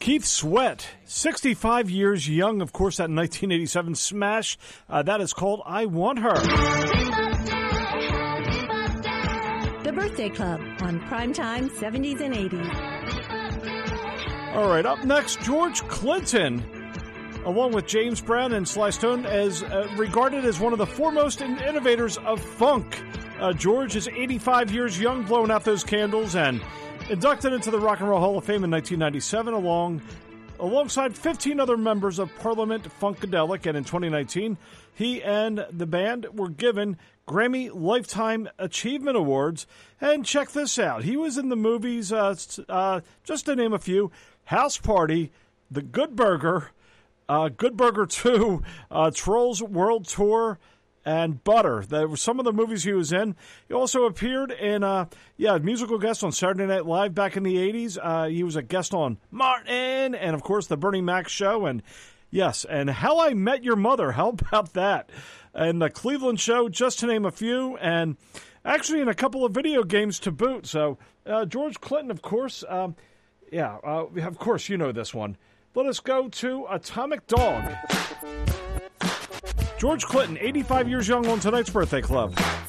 Keith Sweat, 65 years young, of course, that 1987 smash. That is called I Want Her. The Birthday Club on Primetime 70s and 80s. All right, up next, George Clinton, along with James Brown and Sly Stone, as regarded as one of the foremost innovators of funk. George is 85 years young, blowing out those candles, and inducted into the Rock and Roll Hall of Fame in 1997, alongside 15 other members of Parliament Funkadelic. And in 2019, he and the band were given Grammy Lifetime Achievement Awards. And check this out. He was in the movies, just to name a few, House Party, The Good Burger, Good Burger 2, Trolls World Tour, and Butter. That were some of the movies he was in. He also appeared in, musical guest on Saturday Night Live back in the 80s. He was a guest on Martin and, of course, The Bernie Mac Show. And, yes, and How I Met Your Mother. How about that? And The Cleveland Show, just to name a few. And actually in a couple of video games to boot. So, George Clinton, of course. Of course, you know this one. Let us go to Atomic Dog. George Clinton, 85 years young on tonight's Birthday Club.